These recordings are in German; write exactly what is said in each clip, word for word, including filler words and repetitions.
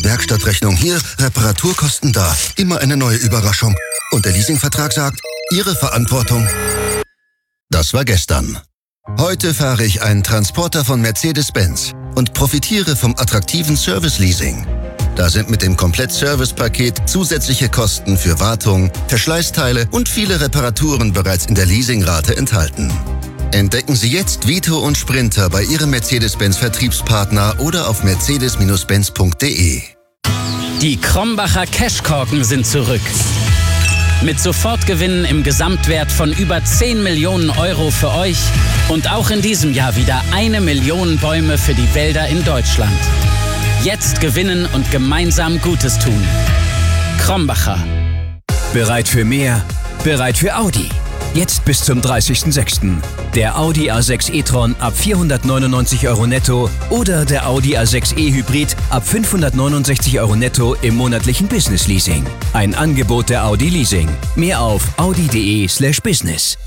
Werkstattrechnung hier, Reparaturkosten da. Immer eine neue Überraschung. Und der Leasingvertrag sagt, Ihre Verantwortung. Das war gestern. Heute fahre ich einen Transporter von Mercedes-Benz und profitiere vom attraktiven Service-Leasing. Da sind mit dem Komplett-Service-Paket zusätzliche Kosten für Wartung, Verschleißteile und viele Reparaturen bereits in der Leasingrate enthalten. Entdecken Sie jetzt Vito und Sprinter bei Ihrem Mercedes-Benz-Vertriebspartner oder auf mercedes Benz punkt de. Die Krombacher Cashkorken sind zurück. Mit Sofortgewinnen im Gesamtwert von über zehn Millionen Euro für euch und auch in diesem Jahr wieder eine Million Bäume für die Wälder in Deutschland. Jetzt gewinnen und gemeinsam Gutes tun. Krombacher. Bereit für mehr? Bereit für Audi. Jetzt bis zum dreißigsten sechsten Der Audi A sechs e-tron ab vierhundertneunundneunzig Euro netto oder der Audi A sechs e-Hybrid ab fünfhundertneunundsechzig Euro netto im monatlichen Business Leasing. Ein Angebot der Audi Leasing. Mehr auf audi.de slash business.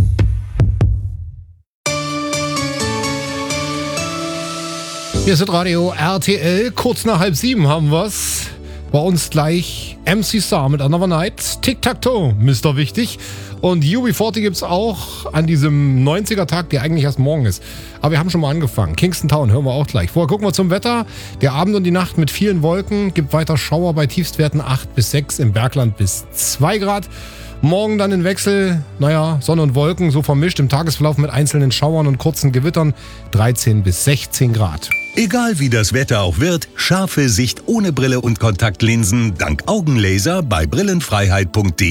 Hier ist das Radio R T L. Kurz nach halb sieben haben wir's. Bei uns gleich M C Star mit Another Night. Tic-Tac-Toe, Mister Wichtig. Und U B vierzig gibt's auch an diesem neunziger-Tag, der eigentlich erst morgen ist. Aber wir haben schon mal angefangen. Kingston Town hören wir auch gleich. Vorher gucken wir zum Wetter. Der Abend und die Nacht mit vielen Wolken. Gibt weiter Schauer bei Tiefstwerten acht bis sechs, im Bergland bis zwei Grad. Morgen dann in Wechsel, naja, Sonne und Wolken, so vermischt im Tagesverlauf mit einzelnen Schauern und kurzen Gewittern, dreizehn bis sechzehn Grad. Egal wie das Wetter auch wird, scharfe Sicht ohne Brille und Kontaktlinsen dank Augenlaser bei brillenfreiheit punkt de.